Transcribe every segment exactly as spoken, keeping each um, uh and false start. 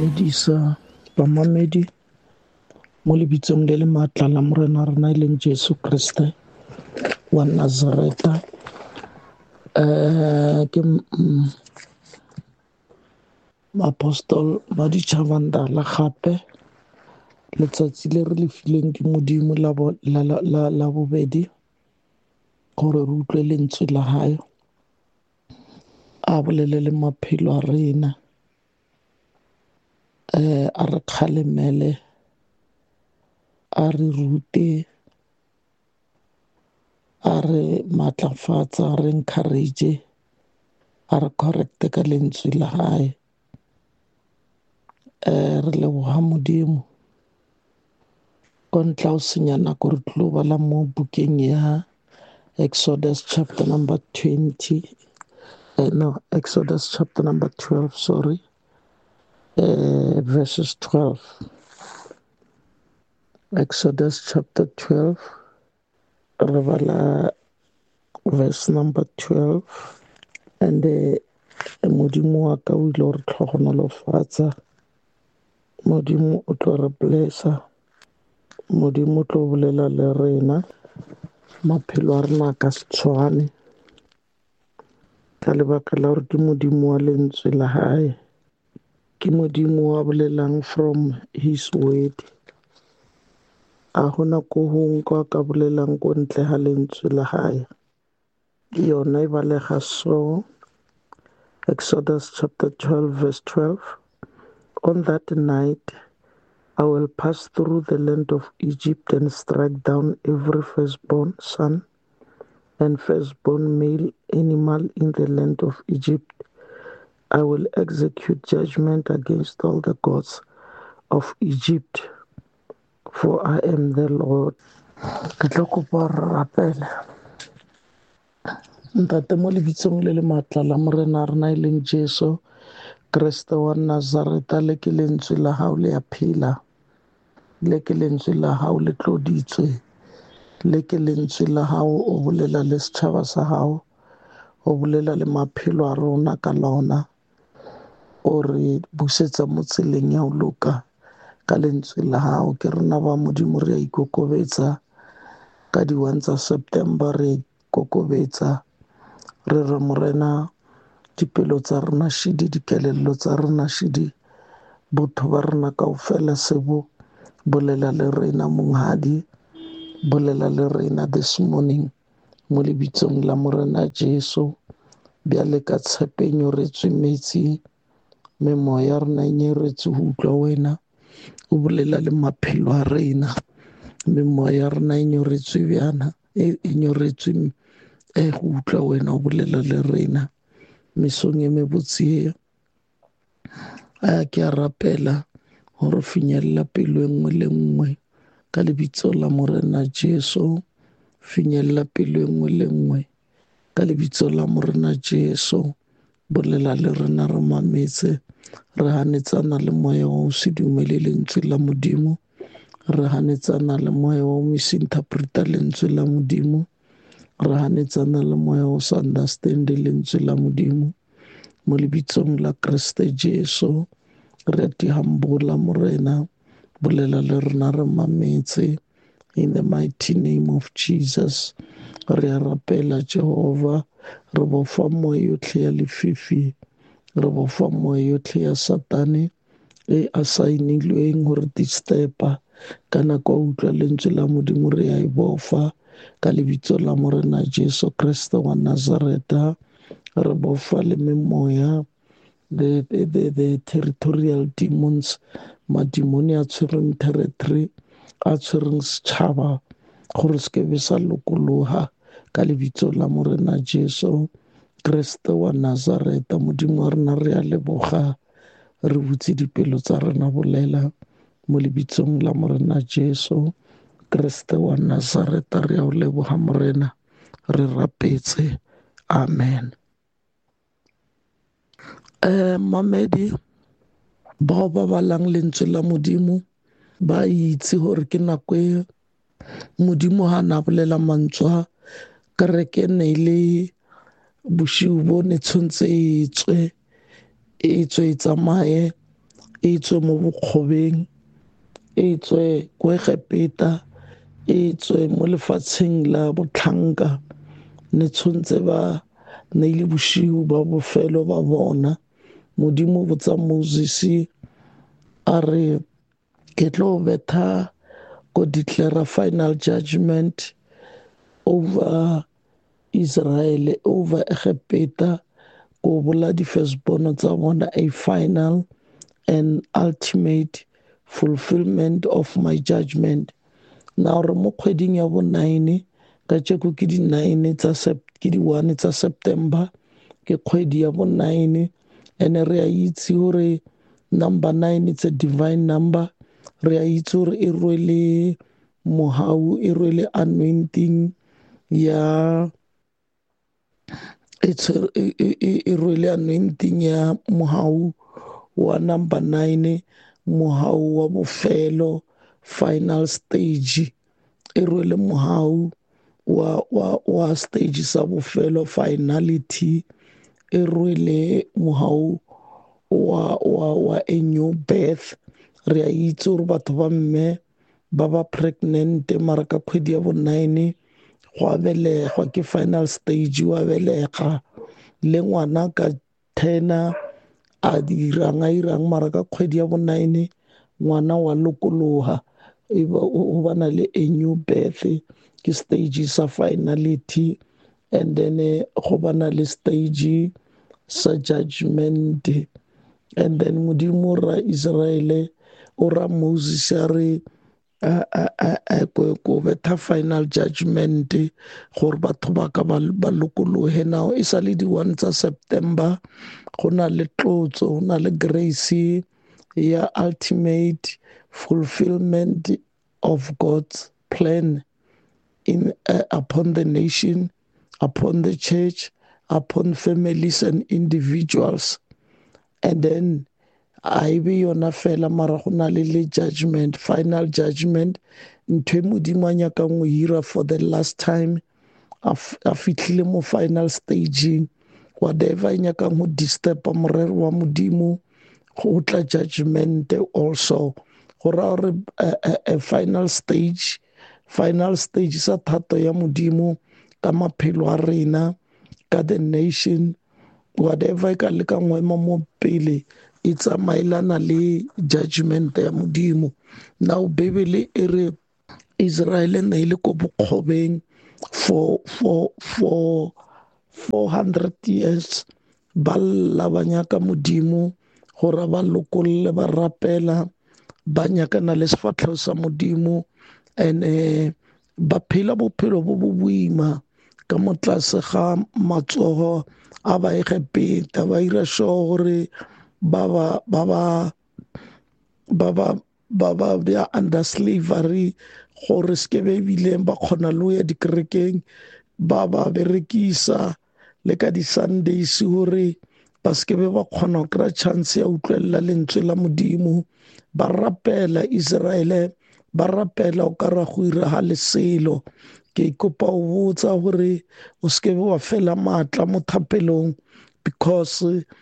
dumedisa bamamedi mo lebitsong le le maatla la morena rena e leng Jesu Kriste wa Nazareta. um ke mm, apostol ba ditšhabandala gape letsatsi le re le fileng ke modimo la bo- la- la- la- la bobedi gore re utlwe lentswe la hae a bolele le maphelo a rena, um a re kgalemele, a re rute, a re maatlafatsa, a re encourage, a re correcte ka lentswe la hae. um re leboga modimo ko ntla o senya nako re tlo bala mo bukeng ya Exodus chapter number twenty, uh, no, Exodus chapter number twelve, sorry, uh, verses twelve. Exodus chapter twelve, re bala verse number twelve. And uh, modimo wa ka o ile gore tlhogonolofatsa, modimo o tlo re blessa, modimo o tlo bolela le rena, maphelo a rena a ka se tshwane ka lebaka la gore ke modimo wa lentswe la hae, ke modimo wa bolelang from his word. A gona ko gongwe ko a ka bolelang ko ntle ga lentswe la hae. Yona e balega so, Exodus chapter twelve verse twelve. On that night I will pass through the land of Egypt and strike down every firstborn son and firstborn male animal in the land of Egypt. I will execute judgment against all the gods of Egypt, for I am the Lord. Ke tlo kopa re rapele. Ntate mo lebitsong le le maatla la morena rena e leng Jesu Kriste wa Nazareta, le ke lentswe la hao le a phela, le ke lentswe la hao le tloditswe, le ke lentswe la hao o bolela le setšhaba sa hao, o bolela le maphelo a rona ka lona, o re busetsa mo tseleng ya go loka ka lentswe la hao. Ke rena ba modimo re a ikokobetsa ka di one tsa September, re ikokobetsa re re morena dipelo tsa rena šidi, dikelello tsa rena šidi, botho ba rena kaofela sebo bolela le rena monghadi, bolela le rena this morning mo lebitsong la morena Jesu. Bjale ka tshepe e nyoretswe metsi, memoya ya rena e nyeretswe go utlwa wena o bolela le maphelo a rena, memoya ya rena e nyoretswe bjana e e nyoretswe e go utlwa wena o bolela le rena mesong e mebotse e. A ke a rapela gore finyelela pelo e nngwe le nngwe ka lebitso la morena Jesu, finyelela pelo e nngwe le nngwe ka lebitso la morena Jesu, bolela le rena re mametse, re ganetsana le moya o se dumele lentswe la modimo, re ganetsana le moya o misinterpreta lentswe la modimo, re ganetsana le moya o sa understand lentswe la modimo. Mo lebitsong la Kriste Jesu re a di humble morena, bolela le rena re mametse in the mighty name of Jesus. Re a rapela Jehova, re bofa moya yotlhe ya lefifi, re bofa moya yotlhe ya satane e a saenilweng gore distepa ka nako a utlwa lentswe la modimo, re a e bofa ka lebitso la morena Jesu Kriste wa Nazareta. Re bofa le memoya, the, the, the, the territorial demons, madimoni a tshwereng territory, a tshwereng setšhaba gore se ke be sa lokologa ka lebitso la morena Jesu Kriste wa Nazareta. Modimo wa rena re a leboga, re butse dipelo tsa rena, bolela mo lebitsong la morena Jesu Kriste wa Nazareta. Re a o leboga morena, re rapetse, amen. um mamedi bao ba balang lentswe la modimo ba itse gore ke nako e modimo ga na bolela mantswe kereke ne ile bosigo bo ne tshwantse e tswe e tswe e tsamaye e tswe mo bokgobeng, e tswe ko Egepeta, e tswe mo lefatsheng la botlhanka. Ne tshwantse ba neile boshiu ba bofelo ba bona. Modimo botsa Moses a re ke tlo betha go declare final judgment over Israel, over Egepeta, go bola di-firstborn tsa bona, a final and ultimate fulfillment of my judgment. Na re mo kgweding ya bo nine ka tšeko ke di nine tsa ke di one tsa September, ke kgwedi ya bo nine, ene re a itse gore number nine it's a divine number. Re a itse gore e rwele mohau, e rwele anointing ya e rwele anointing ya mohau wa number nine, mohau wa bofelo, final stage. E rwele mohau wa, wa, wa stage sa bofelo, finality. E rwele mohau wa, wa, wa a new birth. Re a itse gore batho ba mme ba ba pregnant mara ka kgwedi ya bo nine go a belegwa ke final stage, wa belega le ngwana ka ten a dirang a irang, mara ka kgwedi ya bo nine ngwana wa lokologa, go bana le a new birth, ke stage sa finality. And then go bana le stage sa judgment. And then Modimo ra Israele o ra Moses a re ko betha final judgment gore batho ba ka ba lokologe. Now e sa le di one tsa September, go na le tlotso, go na le grace ya ultimate fulfillment of God's plan in uh, upon the nation, upon the church, upon families and individuals. And then a be yona fela mara go na le le judgment, final judgment, ntho e Modimo a nyakang go hira for the last time. A fitlhile mo final stageng, whatever e nyakang go disturba morero wa Modimo, go tla judgment also. Go ra gore a final stage, final stage sa thato ya Modimo ka maphelo a rena, ka the nation, whatever e ka lekang go ema mo pele e tsamaelana le judgment ya Modimo. Now Bibele e re Israel ne ile ko bokgobeng for for for four hundred years, ba lla ba nyaka Modimo gore ba lokolle, ba rapela, ba nyakana le sefatlhego sa Modimo, and uh, ba phela bophelo bo bo boima ka mo tlase ga matsogo a ba Egepeta. Ba ira sure gore ba ba ba ba ba ba ba ba ba under slavery, gore se ke be bileng ba kgona le go ya dikerekeng, ba ba berekisa le ka di-Sundays gore ba se ke be ba kgona go kry-a chance ya utlwelela lentswe la Modimo. Ba rapela Israele, ba rapela o ka ra go ira leselo. Ke ikopa o botsa gore o se ke be wa fela maatla mo thapelong, because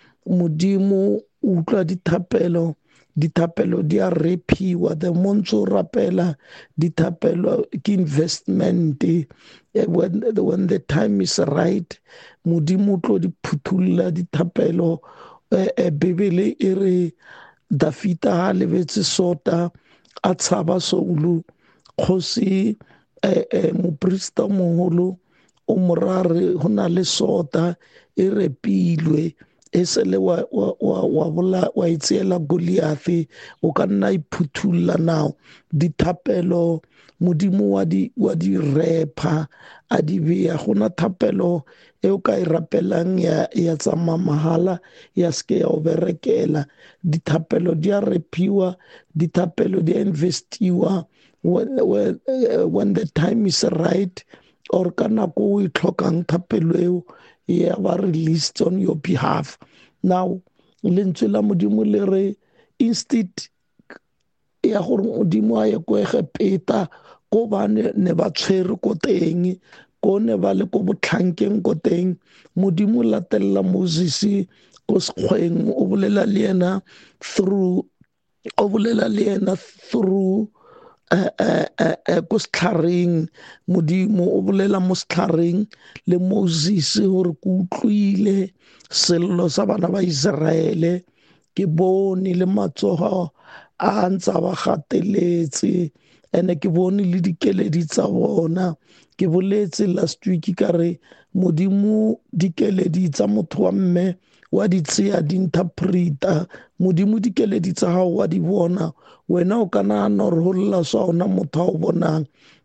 Modimo o utlwa dithapelo, dithapelo di a repiwa. The mo ntse o rapela, dithapelo ke investment. When, when the time is right, Modimo o tlo di phuthulla dithapelo. uh, Bibele e re Dafita ha lebetse sota a tshaba Saulu, kgosi uh, uh, moprista moholo o morare go na le sota e repilwe, e sele wa wa wa wa bola wa itseela Goliath, o ka nna iphuthula. Now dithapelo Modimo wa di wa di repa a di beya. Gona thapelo e o ka e rapelang ya ya tsa mahala, ya ske ya o berekela. Dithapelo di a repiwa, dithapelo di a investiwa when, when, uh, when the time is right, or ka nako o e tlhokang thapelo eo ya ba released on your behalf. Now lentswe la Modimo le re instead ya gore Modimo a ye ko Egepeta, ko ba ne ba tshwere ko teng, ko ne ba le ko botlhankeng ko teng, Modimo latelela Moses ko sekgweng, o bolela le ena through o bolela le ena through uh, uh, uh, uh, ko setlhareng. Modimo o bolela mo setlhareng le Moses gore ke utlwile sello sa bana ba Israele, ke bone le matsogo a ntse ba gateletse, ene ke bone le dikeledi tsa bona. Ke boletse last week ka re Modimo dikeledi tsa motho wa mme wa di tseya di interpreta. Modimo dikeledi tsa gago wa di bona, wena o ka naana gore go lla sa ona motho a o bonang.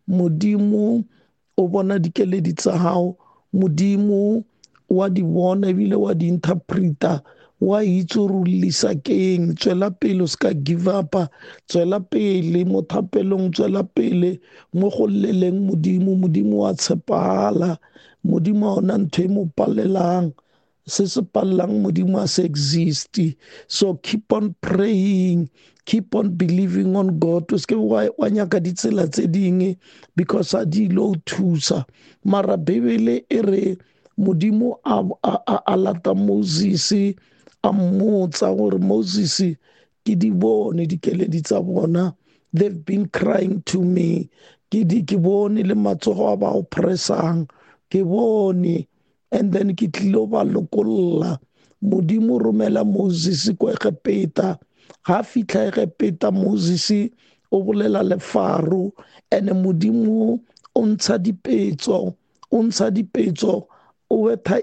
Modimo o bona dikeledi tsa gago, Modimo wa di bona ebile wa di interpreta, wa itse gore o lisa keng. Tswela pele, o ska give up-a, tswela pele mo thapelong, tswela pele mo go lleleng Modimo. Modimo wa tshepagala, Modimo a ona ntho e mo palelang, se se palelang Modimo a se existe. So keep on praying, keep on believing on God. O seke wa nyaka ditsela tse dingwe because a di ile o thusa. Mara Bebele e re Modimo a, a, a lata Moses a mmotsa gore Moses ke di bone dikeledi tsa bona, they've been crying to me, ke di ke bone le matsogo a ba o pressang, ke bone, and then ke tlile ba lokolola. Modimo romela Moses ko Egepeta, ga fitlha Egepeta Moses o bolela le Faro, ene Modimo o ntsha dipetso, o ntsha dipetso, o betha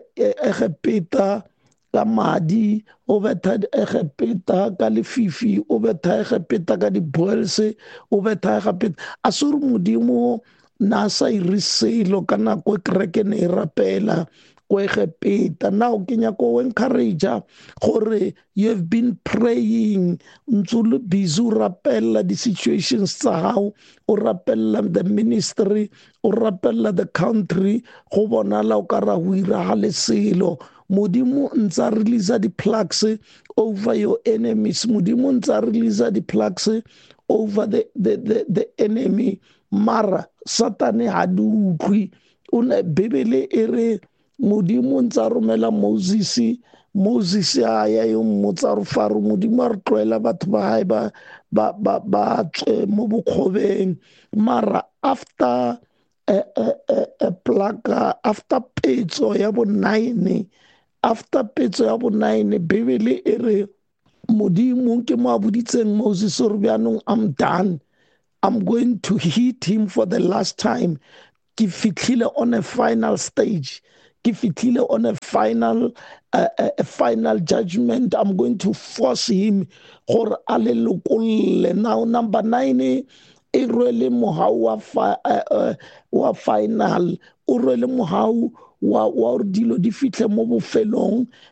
Egepeta ka madi, o betha Egepeta ka lefifi, o betha Egepeta ka di-boils, o betha Egepeta. A se gore Modimo na sa ire selo ka nako e kereke ne e rapela ko Egepeta. Now ke nyaka o encouragea gore you have been praying, ntse o le busy o rapella di-situations tsa gago, o rapella the ministry, o rapella the country, go bonala o ka ra go iragale selo. Modimo ntse a releasa di-plugs over your enemies, Modimo ntse a releasa di-plugs over the, the, the, the enemy. Mara Satane ha di utlwi. Bebele e re Modimo ntse a romela Moses, Moses a ya yo mmotsa re Faro, Modimo a re tloela batho ba hae ba ba ba ba tswe mo bokgobeng. Mara after a, a, a, a plaka, after petso ya bo nine, after petso ya bo nine, Bebele e re Modimo ke mo a boditseng Moses gore bjanong I'm done, I'm going to hit him for the last time. Ke fitlhile on a final stage, ke fitlhile on a final uh, a final judgment. I'm going to force him gore a le lokolle. Now number nine e rwele mohau wa, fi, uh, uh, wa final, o rwele mohau wa wa dilo di fitlhe mo bofelong,